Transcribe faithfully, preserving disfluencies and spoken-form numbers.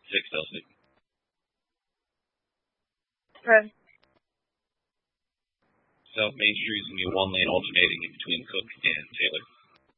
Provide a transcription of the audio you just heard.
six, Elsie. Okay. South Main Street is going to be one lane alternating in between Cook and Taylor.